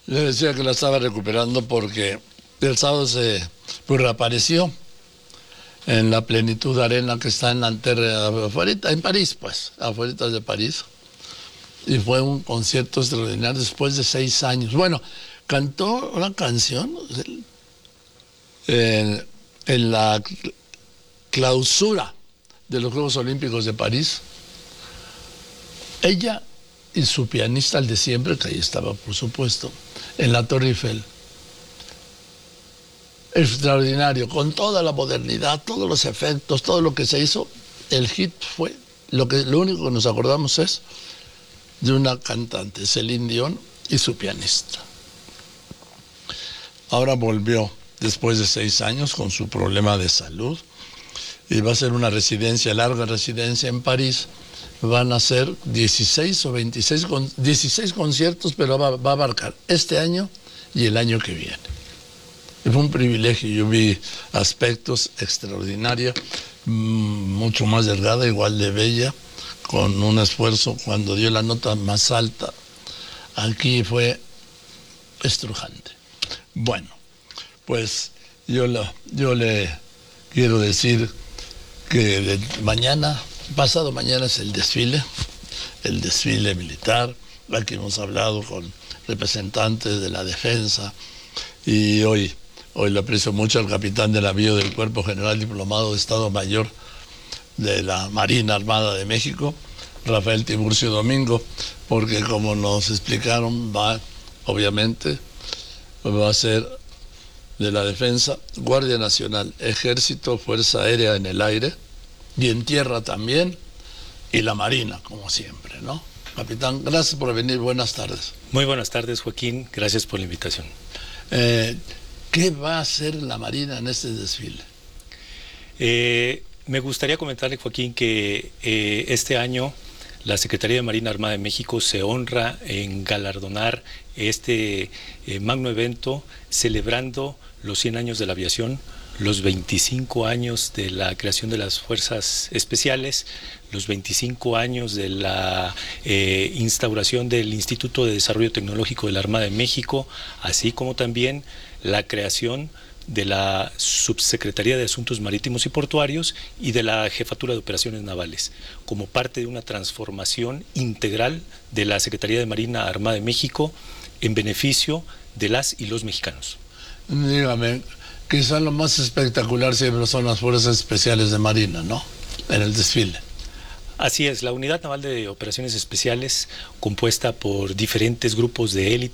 Le decía que la estaba recuperando porque el sábado pues reapareció en la Plenitud Arena que está en Nanterre, afuera, en París, pues, afuera de París. Y fue un concierto extraordinario después de 6 años. Bueno, cantó una canción en la clausura de los Juegos Olímpicos de París. Ella y su pianista, el de siempre, que ahí estaba, por supuesto, en la Torre Eiffel. Extraordinario, con toda la modernidad, todos los efectos, todo lo que se hizo. El hit fue, lo único que nos acordamos es de una cantante, Celine Dion, y su pianista. Ahora volvió después de 6 años con su problema de salud y va a ser una residencia, larga residencia en París. Van a ser 16 o 16 conciertos, pero va a abarcar este año y el año que viene. Y fue un privilegio, yo vi aspectos extraordinarios, mucho más delgada, igual de bella, con un esfuerzo cuando dio la nota más alta. Aquí fue estrujante. Bueno, pues yo le quiero decir que pasado mañana es el desfile militar. Aquí hemos hablado con representantes de la defensa y hoy le aprecio mucho al capitán de navío del Cuerpo General Diplomado de Estado Mayor de la Marina Armada de México, Rafael Tiburcio Domingo, porque como nos explicaron, obviamente va a ser de la Defensa, Guardia Nacional, Ejército, Fuerza Aérea en el aire y en tierra también, y la Marina, como siempre, ¿no? Capitán, gracias por venir, buenas tardes. Muy buenas tardes, Joaquín, gracias por la invitación. ¿Qué va a hacer la Marina en este desfile? Me gustaría comentarle, Joaquín, que este año la Secretaría de Marina Armada de México se honra en galardonar este magno evento celebrando los 100 años de la aviación, los 25 años de la creación de las Fuerzas Especiales, los 25 años de la instauración del Instituto de Desarrollo Tecnológico de la Armada de México, así como también la creación de la Subsecretaría de Asuntos Marítimos y Portuarios y de la Jefatura de Operaciones Navales, como parte de una transformación integral de la Secretaría de Marina Armada de México en beneficio de las y los mexicanos. Dígame, quizá lo más espectacular siempre son las Fuerzas Especiales de Marina, ¿no? En el desfile. Así es, la Unidad Naval de Operaciones Especiales, compuesta por diferentes grupos de élite,